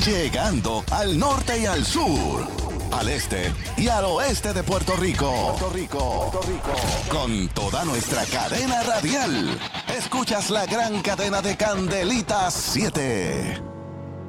Llegando al norte y al sur, al este y al oeste de Puerto Rico. Con toda nuestra cadena radial. Escuchas la gran cadena de Candelitas 7.